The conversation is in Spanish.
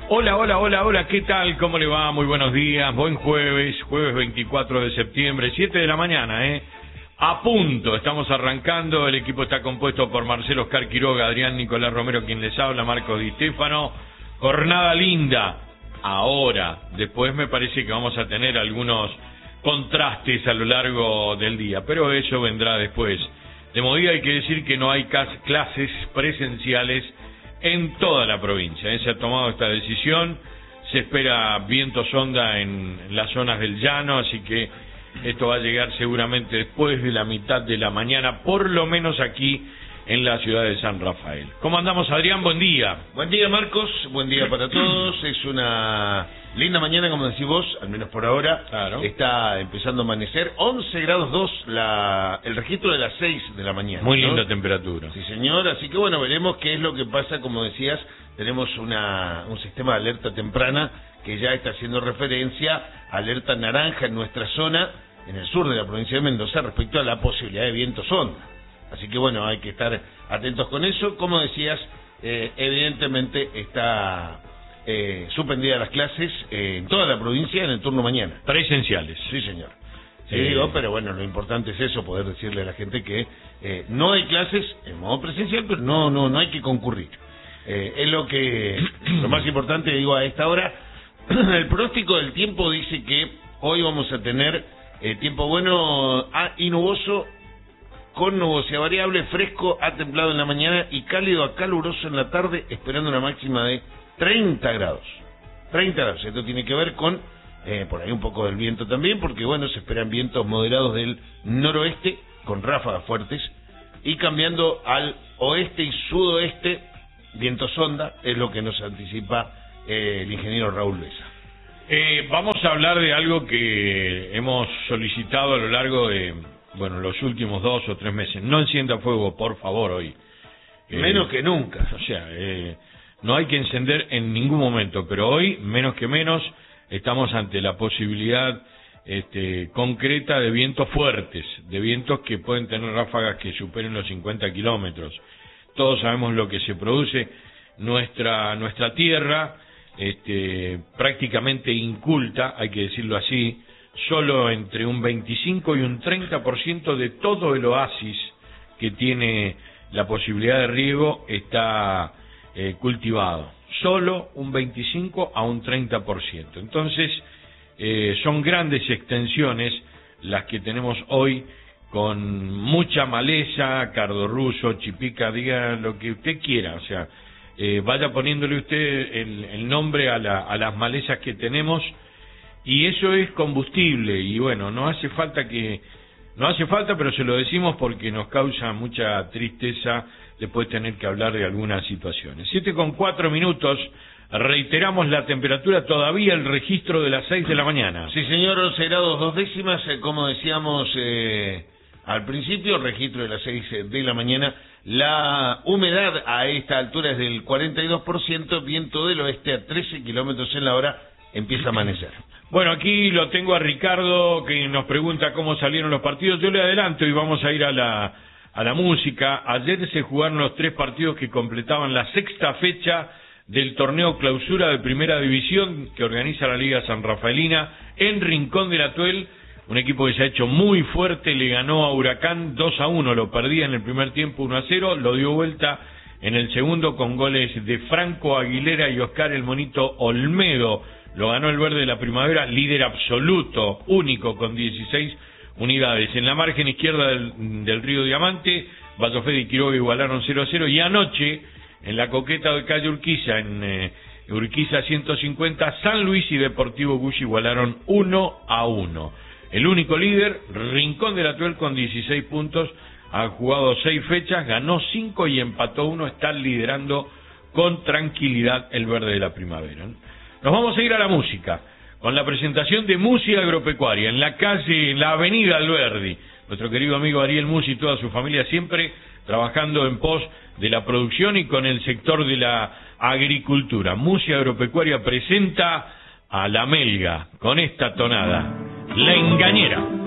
Hola, hola, hola, hola, ¿qué tal? ¿Cómo le va? Muy buenos días, buen jueves, jueves 24 de septiembre, 7 de la mañana, A punto, estamos arrancando, el equipo está compuesto por Marcelo Oscar Quiroga, Adrián Nicolás Romero, quien les habla, Marcos Di Stefano. Jornada linda, ahora, después me parece que vamos a tener algunos contrastes a lo largo del día, pero eso vendrá después. De movida hay que decir que no hay clases presenciales en toda la provincia. Se ha tomado esta decisión, se espera viento sonda en las zonas del llano, así que esto va a llegar seguramente después de la mitad de la mañana, por lo menos aquí en la ciudad de San Rafael. ¿Cómo andamos, Adrián? Buen día. Buen día, Marcos, buen día para todos. Es una linda mañana, como decís vos, al menos por ahora. Claro. Está empezando a amanecer, 11 grados 2 el registro de las 6 de la mañana. Muy linda ¿no? temperatura. Sí, señor, así que bueno, veremos qué es lo que pasa. Como decías, tenemos un sistema de alerta temprana que ya está haciendo referencia, alerta naranja en nuestra zona, en el sur de la provincia de Mendoza, respecto a la posibilidad de viento sonda. Así que bueno, hay que estar atentos con eso. Como decías, evidentemente está suspendida las clases en toda la provincia en el turno mañana. Presenciales. Sí, señor. Sí, digo, pero bueno, lo importante es eso, poder decirle a la gente que no hay clases en modo presencial, pero no hay que concurrir. Es lo más importante, digo, a esta hora. El pronóstico del tiempo dice que hoy vamos a tener tiempo bueno y nuboso, con nubosidad variable, fresco a templado en la mañana y cálido a caluroso en la tarde, esperando una máxima de 30 grados. 30 grados. Esto tiene que ver con, por ahí un poco del viento también, porque bueno, se esperan vientos moderados del noroeste, con ráfagas fuertes, y cambiando al oeste y sudoeste, viento sonda, es lo que nos anticipa el ingeniero Raúl Besa. Vamos a hablar de algo que hemos solicitado a lo largo de los últimos 2 o 3 meses. No encienda fuego, por favor, hoy. Menos que nunca. O sea, no hay que encender en ningún momento, pero hoy, menos que menos, estamos ante la posibilidad concreta de vientos fuertes, de vientos que pueden tener ráfagas que superen los 50 kilómetros. Todos sabemos lo que se produce. Nuestra tierra, prácticamente inculta, hay que decirlo así, solo entre un 25 y un 30% de todo el oasis que tiene la posibilidad de riego está cultivado. Solo un 25 a un 30%. Entonces, son grandes extensiones las que tenemos hoy, con mucha maleza, cardo ruso, chipica, diga lo que usted quiera. O sea, vaya poniéndole usted el nombre a las malezas que tenemos. Y eso es combustible, y bueno, no hace falta, pero se lo decimos porque nos causa mucha tristeza después tener que hablar de algunas situaciones. 7:04, reiteramos la temperatura, todavía el registro de las 6 de la mañana. Sí, señor, 11 grados 2 décimas, como decíamos al principio, registro de las 6 de la mañana. La humedad a esta altura es del 42%, viento del oeste a 13 kilómetros en la hora, empieza a amanecer. Bueno, aquí lo tengo a Ricardo, que nos pregunta cómo salieron los partidos. Yo le adelanto y vamos a ir a la música. Ayer se jugaron los 3 partidos que completaban la 6ª fecha del torneo clausura de Primera División que organiza la Liga Sanrafaelina en Rincón de la Tuel. Un equipo que se ha hecho muy fuerte, le ganó a Huracán 2-1, lo perdía en el primer tiempo 1-0, lo dio vuelta en el segundo con goles de Franco Aguilera y Oscar el Monito Olmedo. Lo ganó el Verde de la Primavera, líder absoluto, único, con 16 unidades. En la margen izquierda del Río Diamante, Vallofede y Quiroga igualaron 0-0. Y anoche, en la Coqueta de Calle Urquiza, en Urquiza 150, San Luis y Deportivo Gush igualaron 1-1. El único líder, Rincón de la Tuel, con 16 puntos, ha jugado 6 fechas, ganó 5 y empató 1, está liderando con tranquilidad el Verde de la Primavera. Nos vamos a ir a la música, con la presentación de Musi Agropecuaria, en la calle, en la avenida Alberdi. Nuestro querido amigo Ariel Musi y toda su familia siempre trabajando en pos de la producción y con el sector de la agricultura. Musi Agropecuaria presenta a La Melga, con esta tonada, La Engañera.